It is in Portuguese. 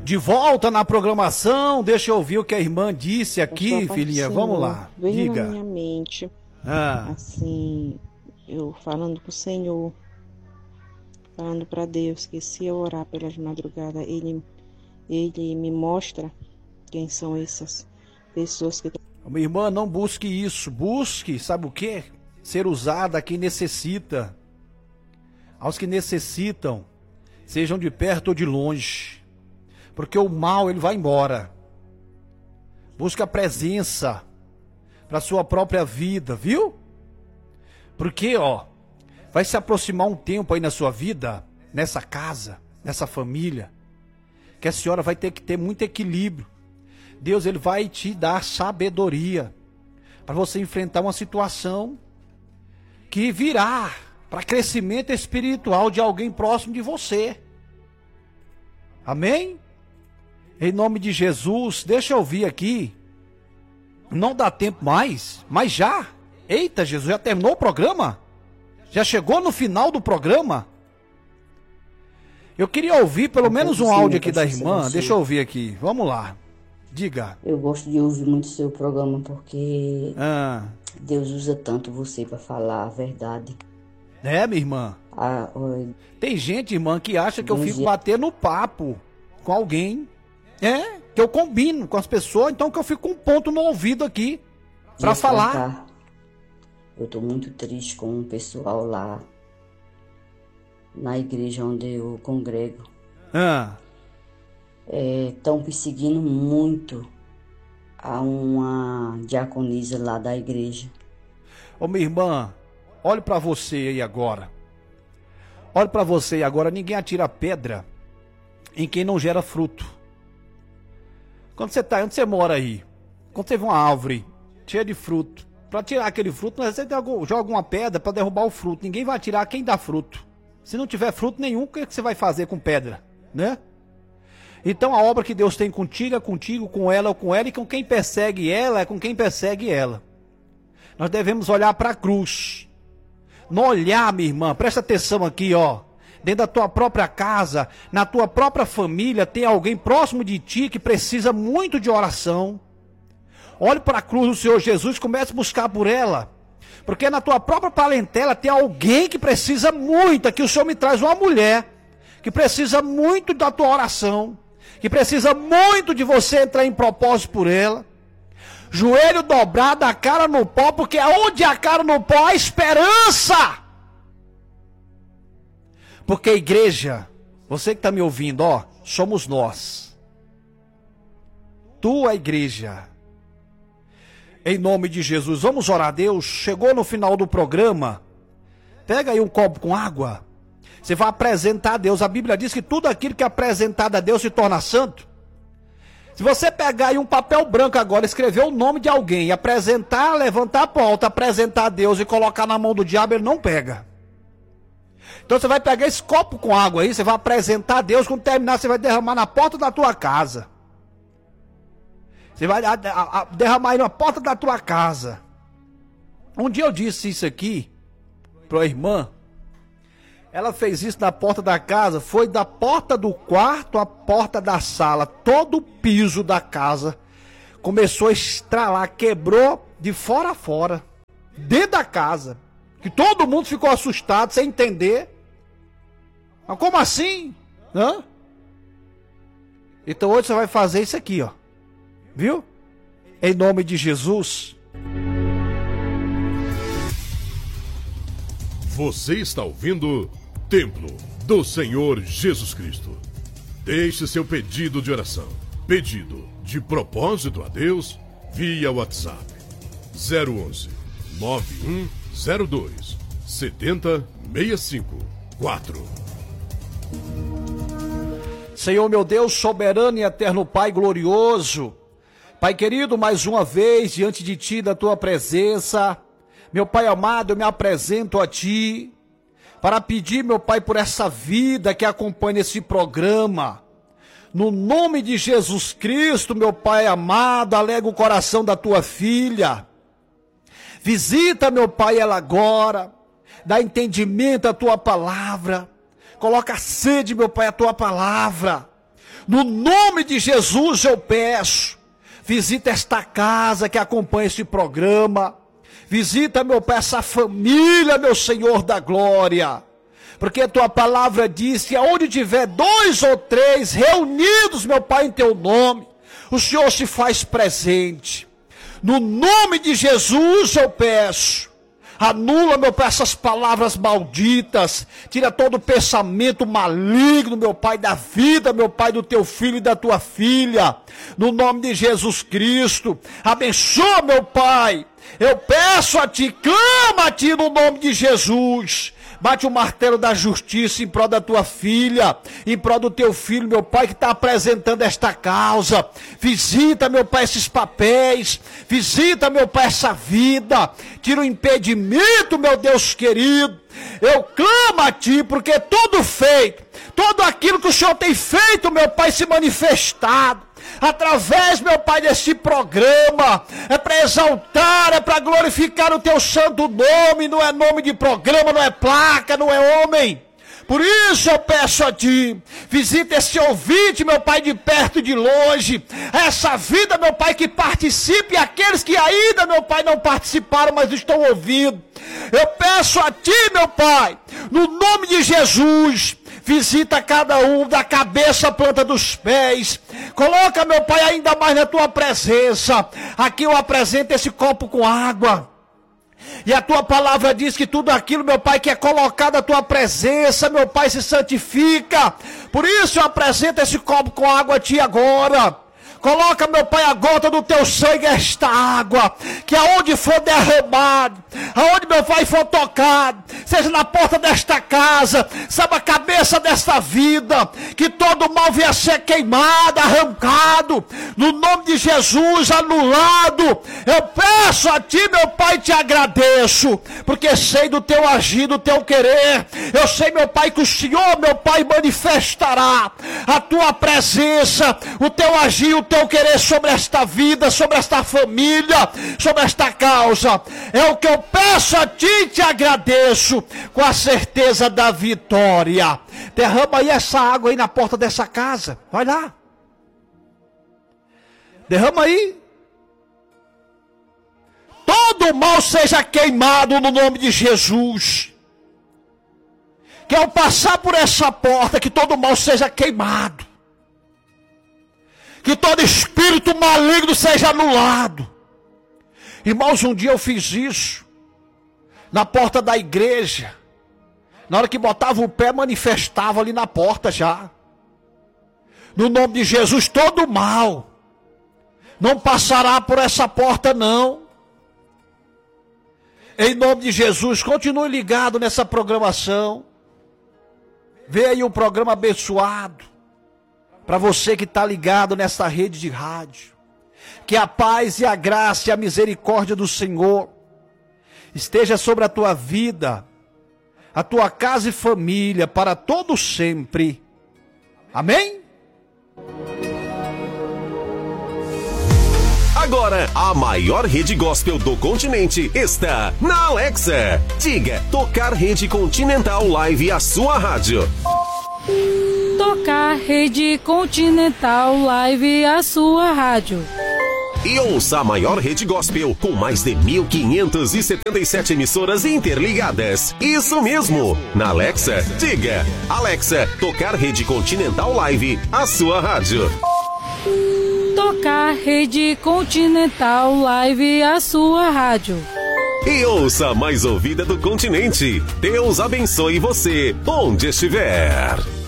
De volta na programação, deixa eu ouvir o que a irmã disse aqui, filhinha, vamos lá, veio diga. na minha mente, Ah, assim, eu falando pro Senhor, falando para Deus que se eu orar pelas madrugadas, Ele me mostra quem são essas pessoas que... minha irmã, não busque isso, busque, sabe o quê? Ser usada a quem necessita, aos que necessitam, sejam de perto ou de longe. Porque o mal, ele vai embora. Busca a presença para sua própria vida, viu? Porque, vai se aproximar um tempo aí na sua vida, nessa casa, nessa família, que a senhora vai ter que ter muito equilíbrio. Deus, ele vai te dar sabedoria para você enfrentar uma situação que virá para crescimento espiritual de alguém próximo de você. Amém? Em nome de Jesus, deixa eu ouvir aqui. Não dá tempo mais, mas já. Eita, Jesus, já terminou o programa? Já chegou no final do programa? Eu queria ouvir pelo menos um áudio aqui da irmã. Deixa eu ouvir aqui. Vamos lá. Diga. Eu gosto de ouvir muito o seu programa porque Deus usa tanto você para falar a verdade. É, minha irmã? Tem gente, irmã, que acha que eu fico batendo papo com alguém. Que eu combino com as pessoas, então que eu fico com um ponto no ouvido aqui para falar. Eu tô muito triste com o pessoal lá na igreja onde eu congrego. Estão perseguindo muito a uma diaconisa lá da igreja. Ô, minha irmã, olhe para você aí agora. Olhe para você aí agora, ninguém atira pedra em quem não gera fruto. Quando você tá, onde você mora aí? Quando você vê uma árvore cheia de fruto, para tirar aquele fruto, você joga uma pedra para derrubar o fruto. Ninguém vai tirar quem dá fruto. Se não tiver fruto nenhum, o que você vai fazer com pedra, né? Então a obra que Deus tem contigo é contigo, com ela ou com ela, e com quem persegue ela é com quem persegue ela. Nós devemos olhar para a cruz. Não olhar, minha irmã, presta atenção aqui, dentro da tua própria casa, na tua própria família, tem alguém próximo de ti que precisa muito de oração. Olhe para a cruz do Senhor Jesus e comece a buscar por ela. Porque na tua própria parentela tem alguém que precisa muito. Aqui o Senhor me traz uma mulher que precisa muito da tua oração, que precisa muito de você entrar em propósito por ela. Joelho dobrado, a cara no pó, porque onde a cara no pó há esperança. Porque a igreja, você que está me ouvindo, somos nós. Tu, a igreja. Em nome de Jesus, vamos orar a Deus. Chegou no final do programa, pega aí um copo com água. Você vai apresentar a Deus. A Bíblia diz que tudo aquilo que é apresentado a Deus se torna santo. Se você pegar aí um papel branco agora, escrever o nome de alguém, apresentar, levantar a alto, apresentar a Deus e colocar na mão do diabo, ele não pega. Então você vai pegar esse copo com água aí, você vai apresentar a Deus, quando terminar você vai derramar na porta da tua casa. Você vai derramar aí na porta da tua casa. Um dia eu disse isso aqui para a irmã. Ela fez isso na porta da casa, foi da porta do quarto à porta da sala. Todo o piso da casa começou a estralar, quebrou de fora a fora, dentro da casa. Que todo mundo ficou assustado, sem entender. Mas como assim? Então hoje você vai fazer isso aqui, viu? Em nome de Jesus. Você está ouvindo Templo do Senhor Jesus Cristo. Deixe seu pedido de oração, pedido de propósito a Deus via WhatsApp 011 9102 7065 4. Senhor meu Deus, soberano e eterno Pai glorioso, Pai querido, mais uma vez diante de Ti, da Tua presença, meu Pai amado, eu me apresento a Ti para pedir, meu Pai, por essa vida que acompanha esse programa. No nome de Jesus Cristo, meu Pai amado, alega o coração da Tua filha. Visita, meu Pai, ela agora, dá entendimento à Tua palavra. Coloca sede, meu Pai, à Tua palavra. No nome de Jesus eu peço, visita esta casa que acompanha este programa, visita, meu Pai, essa família, meu Senhor da glória, porque a tua palavra diz que aonde tiver 2 ou 3 reunidos, meu Pai, em teu nome, o Senhor se faz presente. No nome de Jesus eu peço, anula, meu Pai, essas palavras malditas, tira todo o pensamento maligno, meu Pai, da vida, meu Pai, do teu filho e da tua filha, no nome de Jesus Cristo. Abençoa, meu Pai, eu peço a ti, clama a ti no nome de Jesus. Bate o martelo da justiça em prol da tua filha, em prol do teu filho, meu Pai, que está apresentando esta causa. Visita, meu Pai, esses papéis. Visita, meu Pai, essa vida. Tira o impedimento, meu Deus querido. Eu clamo a ti, porque tudo feito, tudo aquilo que o Senhor tem feito, meu Pai, se manifestado através, meu Pai, desse programa, é para exaltar, é para glorificar o teu santo nome. Não é nome de programa, não é placa, não é homem. Por isso eu peço a ti, visita esse ouvinte, meu Pai, de perto e de longe, essa vida, meu Pai, que participe, e aqueles que ainda, meu Pai, não participaram, mas estão ouvindo. Eu peço a ti, meu Pai, no nome de Jesus, visita cada um, da cabeça à planta dos pés. Coloca, meu Pai, ainda mais na tua presença. Aqui eu apresento esse copo com água. E a tua palavra diz que tudo aquilo, meu Pai, que é colocado à tua presença, meu Pai, se santifica. Por isso eu apresento esse copo com água a ti agora. Coloca, meu Pai, a gota do teu sangue, esta água, que aonde for derramado, aonde, meu Pai, for tocado, seja na porta desta casa, sabe, a cabeça desta vida, que todo mal venha a ser queimado, arrancado, no nome de Jesus, anulado. Eu peço a ti, meu Pai, te agradeço, porque sei do teu agir, do teu querer. Eu sei, meu Pai, que o Senhor, meu Pai, manifestará a tua presença, o teu agir, o teu querer sobre esta vida, sobre esta família, sobre esta causa. É o que eu peço a ti e te agradeço, com a certeza da vitória. Derrama aí essa água aí na porta dessa casa, vai lá, derrama aí. Todo mal seja queimado no nome de Jesus. Que ao passar por essa porta, que todo mal seja queimado, que todo espírito maligno seja anulado. Irmãos, um dia eu fiz isso, na porta da igreja. Na hora que botava o pé, manifestava ali na porta já. No nome de Jesus, todo mal não passará por essa porta, não. Em nome de Jesus, continue ligado nessa programação. Vê aí um programa abençoado para você que está ligado nessa rede de rádio. Que a paz e a graça e a misericórdia do Senhor esteja sobre a tua vida, a tua casa e família, para todo sempre. Amém? Agora, a maior rede gospel do continente está na Alexa. Diga, tocar Rede Continental Live, a sua rádio. Tocar Rede Continental Live, a sua rádio. E ouça a maior rede gospel com mais de 1.577 emissoras interligadas. Isso mesmo! Na Alexa, diga, Alexa, tocar Rede Continental Live, a sua rádio. Tocar Rede Continental Live, a sua rádio. E ouça a mais ouvida do continente. Deus abençoe você, onde estiver.